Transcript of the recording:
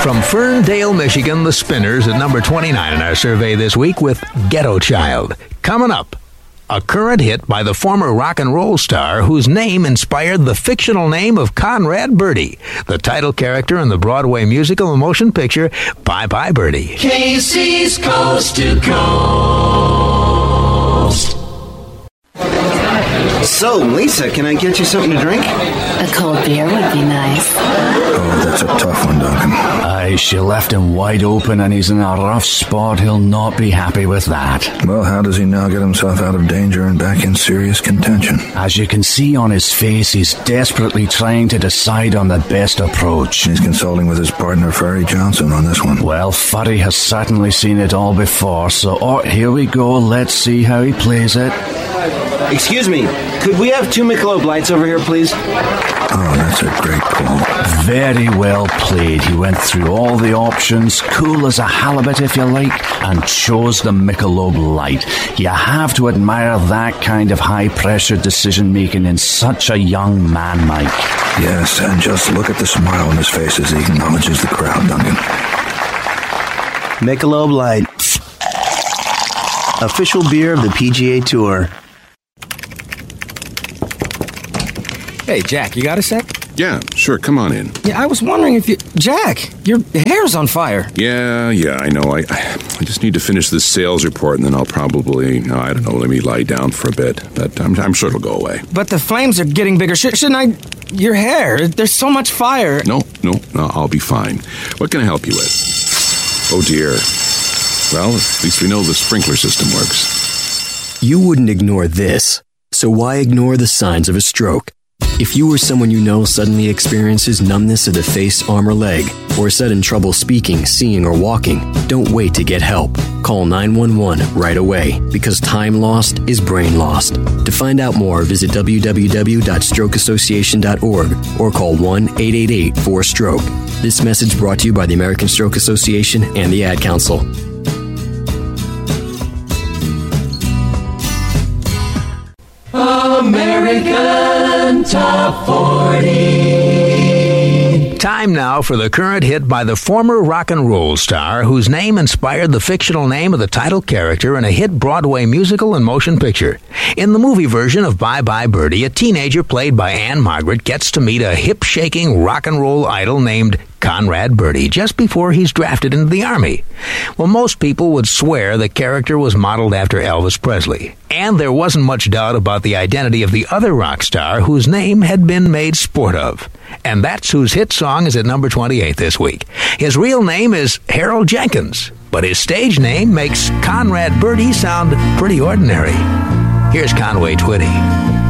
From Ferndale, Michigan, the Spinners at number 29 in our survey this week with Ghetto Child. Coming up, a current hit by the former rock and roll star whose name inspired the fictional name of Conrad Birdie, the title character in the Broadway musical and motion picture Bye Bye Birdie. Casey's Coast to Coast. So, Lisa, can I get you something to drink? A cold beer would be nice. Oh, that's a tough one, Duncan. Aye, she left him wide open and he's in a rough spot. He'll not be happy with that. Well, how does he now get himself out of danger and back in serious contention? As you can see on his face, he's desperately trying to decide on the best approach. He's consulting with his partner, Ferry Johnson, on this one. Well, Furry has certainly seen it all before, so here we go. Let's see how he plays it. Excuse me, could we have 2 Michelob Lights over here, please? Oh, that's a great call. Very well played. He went through all the options, cool as a halibut if you like, and chose the Michelob Light. You have to admire that kind of high-pressure decision-making in such a young man, Mike. Yes, and just look at the smile on his face as he acknowledges the crowd, Duncan. Michelob Light. Official beer of the PGA Tour. Hey, Jack, you got a sec? Yeah, sure, come on in. Yeah, I was wondering if you... Jack, your hair's on fire. Yeah, I know. I just need to finish this sales report, and then I'll probably, let me lie down for a bit. But I'm sure it'll go away. But the flames are getting bigger. Shouldn't I... Your hair, there's so much fire. No, I'll be fine. What can I help you with? Oh, dear. Well, at least we know the sprinkler system works. You wouldn't ignore this, so why ignore the signs of a stroke? If you or someone you know suddenly experiences numbness of the face, arm, or leg, or sudden trouble speaking, seeing, or walking, don't wait to get help. Call 911 right away, because time lost is brain lost. To find out more, visit www.strokeassociation.org or call 1-888-4STROKE. This message brought to you by the American Stroke Association and the Ad Council. American Top 40. Time now for the current hit by the former rock and roll star whose name inspired the fictional name of the title character in a hit Broadway musical and motion picture. In the movie version of Bye Bye Birdie, a teenager played by Anne Margaret gets to meet a hip-shaking rock and roll idol named Conrad Birdie just before he's drafted into the Army. Well, most people would swear the character was modeled after Elvis Presley. And there wasn't much doubt about the identity of the other rock star whose name had been made sport of. And that's whose hit song is at number 28 this week. His real name is Harold Jenkins, but his stage name makes Conrad Birdie sound pretty ordinary. Here's Conway Twitty.